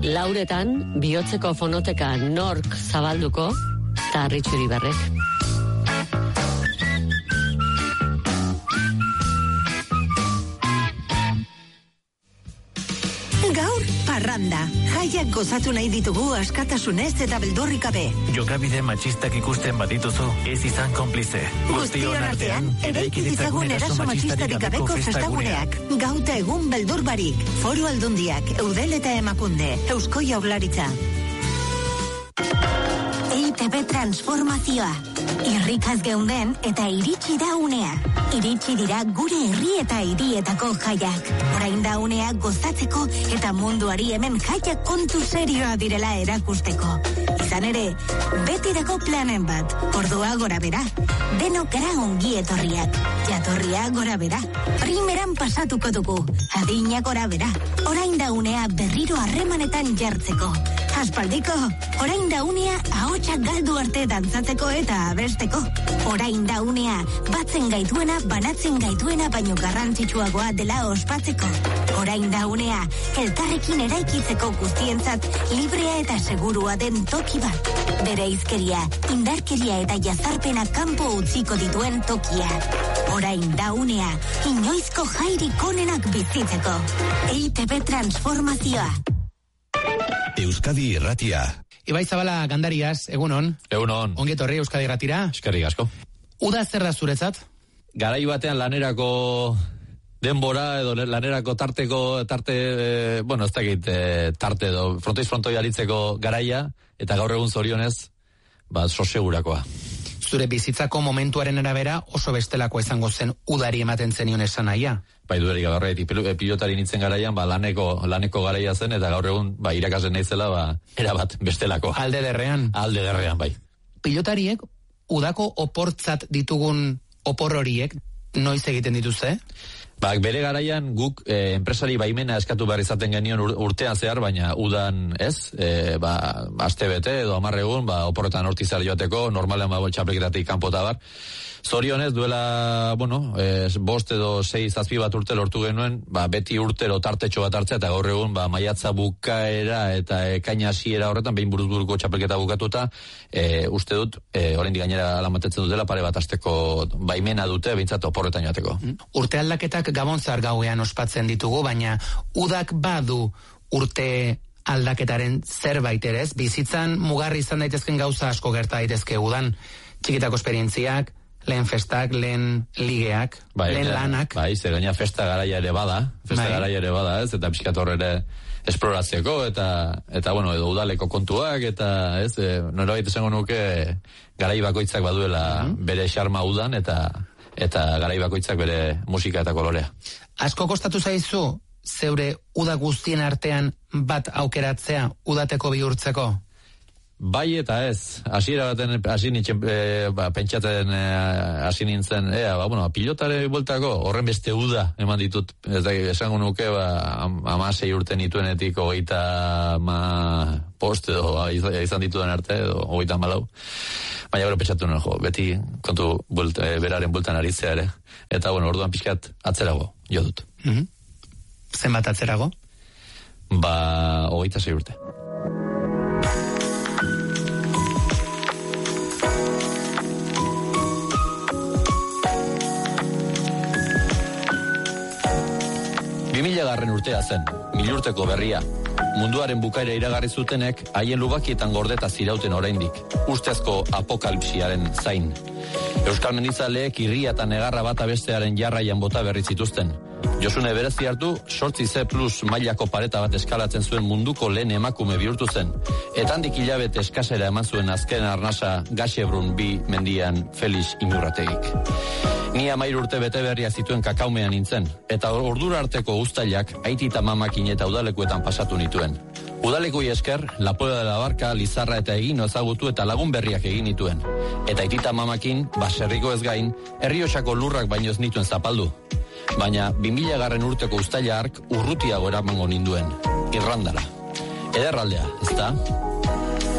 lauretan, bihotzeko fonoteka nork zabalduko, eta Arritxuri Berrek. Gaur, parranda. Jaiak gozatu nahi ditugu askatasunez eta beldurrik gabe. Jokabide matxistak ikusten badituzu, ez izan konplize. Guztion artean, eraiki ditzagun eraso matxistarik gabeko festaguneak. Gauta egun beldur barik. Foru Aldundiak, Eudel eta Emakunde, Eusko Jaurlaritza. EITB transformazioa. Irrikaz geunden eta iritsi da unea. Iritsi dira gure herri eta hirietako jaiak. Orain da unea gozatzeko eta munduari hemen jaiak kontu serioa direla erakusteko. Izan ere, betirako planen bat, ordua gora bera. Denok gara ongi etorriak. Jatorria gora bera. Primeran pasatuko dugu. Adina gora bera. Orain da unea berriro harremanetan jartzeko. Aspaldiko, orain da unea ahotsak galdu arte dantzatzeko eta abesteko. Orain da unea batzen gaituena, banatzen gaituena baino garrantzitsuagoa dela ospatzeko. Orain da unea elkarrekin eraikitzeko guztientzat librea eta segurua den toki bat. Bere izkeria, indarkeria eta jazarpena kanpo utziko dituen tokia. Orain da unea inoizko jairik onenak bizitzeko. EITB transformazioa. Euskadi Irratia. Ibai Zabala Gandarias, egunon. Egunon. Ongi etorri Euskadi Irratira. Eskerrik asko. Uda zer da zuretzat? Garai batean lanerako denbora edo lanerako tarte, ez dakit, tarte edo frontoiz frontoi aritzeko garaia, eta gaur egun zorionez, sosegurakoa. Zure bizitzako momentuaren arabera oso bestelako izango zen udari ematen zenion esan nahia. Bai, dudarik gaurretik, pilotari nintzen garaian, laneko garaia zen, eta gaur egun, irakasen naizela, erabat bestelako. Alde derrean, bai. Pilotariek, udako oportzat ditugun opor horiek, noiz egiten dituzte? Bere garaian guk enpresari baimena eskatu behar izaten genion urtean zehar, baina udan ez, aste bete edo 10 egun, oporretan hortizar joateko, normalean txapelketatik kanpota bar. Zorionez, duela, 5 edo 6 zazpi bat urte lortu genuen, beti urtero tartetxo bat hartzea, eta gaur egun, maiatza bukaera eta ekaina hasiera horretan, behin buruzburuko txapelketa bukatuta, uste dut, oraindik gainera alamatetzen dutela, pare bat asteko baimena dute, behintzat oporretan joateko. Urte aldaketak gabontzar gauean ospatzen ditugu, baina udak badu urte aldaketaren zerbait ere ez, bizitzan mugarri izan daitezken gauza asko gerta daitezke udan, txikitako esperientziak, lehen festak, lehen ligeak, lehen lanak. Zer gaina festa garaia ere bada, ez, eta pixkat horre esploratzeko, eta edo udaleko kontuak, eta ez, norabait esango nuke garai bakoitzak baduela bere xarma udan, eta garai bakoitzak bere musika eta kolorea. Asko kostatu zaizu, zeure uda guztien artean bat aukeratzea, udateko bihurtzeko? Bai eta ez, hasiera baten pentsatzen hasi nintzen, pilotare bueltako, horren beste uda eman ditut, ez da, esango nuke, 16 urte nituenetik 35 edo izan ditudan arte, edo 34, baina gero pentsatu nuen, beti kontu beraren bueltan aritzea ere, eta orduan pixkat atzerago, jo dut. Zenbat atzerago? 26 urte. Garren urtea zen, 1000 urteko berria. Munduaren bukaera iragarri zutenek, haien lubakietan gordeta zirauten oraindik, ustezko apokalipsiaren zain. Euskal mendizaleek irria eta negarra bata bestearen jarraian bota berri zituzten. Josune berezi hartu, 8C+ mailako pareta bat eskalatzen zuen munduko lehen emakume bihurtu zen. Eta handik hilabete eskasera eman zuen azken arnasa Gaxebrun 2 mendian Felix Inurrategik. Ni 13 urte bete berria zituen kakaumean nintzen, eta ordura arteko uztailak aitita mamakin eta udalekuetan pasatu nituen. Udalekui esker, La Puebla de la Barca, Lizarra eta Egino ezagutu eta lagun berriak egin nituen. Eta aitita mamakin, baserriko ez gain, Errioxako lurrak baino ez nituen zapaldu. Baina 2000 urteko uztaila hark urrutiago eramango ninduen, Irlandara. Ederraldea, ezta?